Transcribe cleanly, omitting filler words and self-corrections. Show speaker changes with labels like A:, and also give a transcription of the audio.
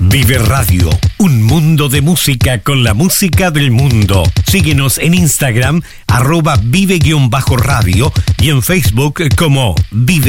A: Vive Radio, un mundo de música con la música del mundo. Síguenos en Instagram, @vive_radio y en Facebook como Vive